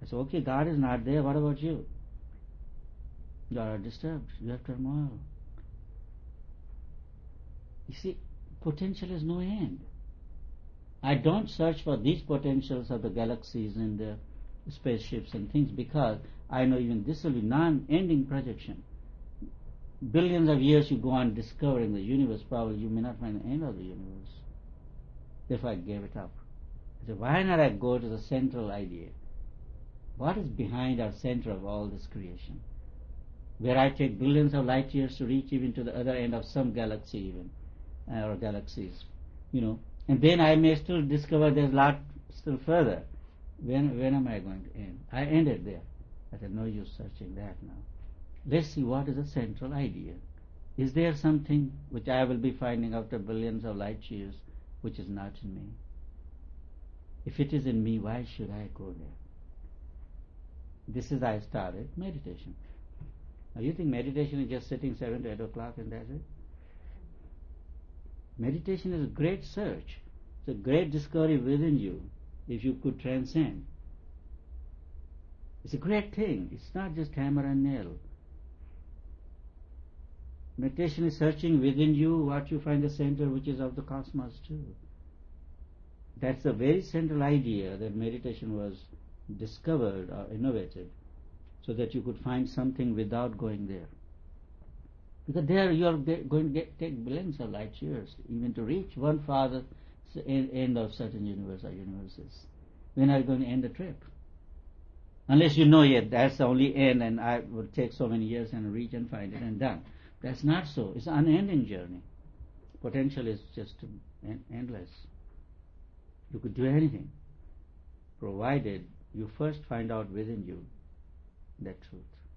I say, okay, God is not there, what about you? You are disturbed, you have turmoil. You see, potential has no end. I don't search for these potentials of the galaxies and the spaceships and things, because I know even this will be non-ending projection. Billions of years you go on discovering the universe, probably you may not find the end of the universe. Therefore I gave it up. I said, why not I go to the central idea? What is behind our center of all this creation? Where I take billions of light years to reach even to the other end of some galaxy even, or galaxies, and then I may still discover there's a lot still further. When am I going to end? I ended there. I said, no use searching that now. Let's see what is the central idea. Is there something which I will be finding after billions of light years which is not in me? If it is in me, why should I go there? This is I started meditation. Now you think meditation is just sitting 7 to 8 o'clock and that's it? Meditation is a great search. It's a great discovery within you if you could transcend. It's a great thing. It's not just hammer and nail. Meditation is searching within you what you find the center which is of the cosmos too. That's the very central idea that meditation was discovered or innovated, so that you could find something without going there. Because there you are going to take billions of light years even to reach one farthest end of certain universe or universes. When are you going to end the trip? Unless you know yet that's the only end and I would take so many years and reach and find it and done. That's not so. It's an unending journey. Potential is just endless. You could do anything, provided you first find out within you that truth.